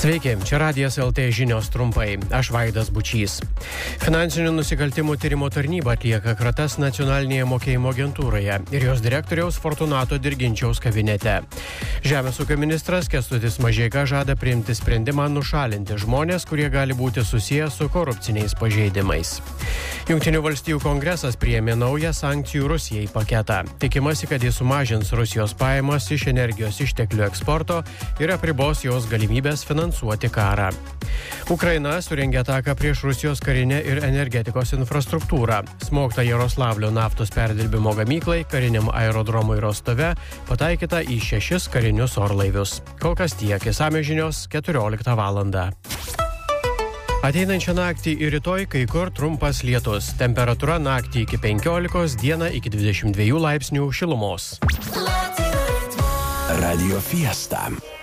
Sveiki, čia Radijas LT žinios trumpai. Aš Vaidas Bučys. Finansinių nusikaltimų tyrimo tarnyba atlieka kratas nacionalinėje mokėjimo agentūroje ir jos direktoriaus Fortunato Dirginčiaus kabinete. Žemės ūkio ministras Kęstutis Mažeika žada priimti sprendimą nušalinti žmonės, kurie gali būti susiję su korupciniais pažeidimais. Jungtinių valstijų kongresas priėmė naują sankcijų Rusijai paketą. Tikimasi, kad jis sumažins Rusijos pajamas iš energijos išteklių eksporto ir apribos jos galimybės finansuoti karą. Ukraina surengė ataką prieš Rusijos karinę ir energetikos infrastruktūrą. Smogta Jaroslavlio naftos perdirbimo gamyklai, kariniam aerodromui Rostove, pataikyta į 6 karinius orlaivius. Kol kas tiek, išsamios žinios 14 valandą. Ateinančią naktį ir rytoj kai kur trumpas lietus. Temperatūra naktį iki 15, dieną iki 22 laipsnių šilumos. Radio Fiesta.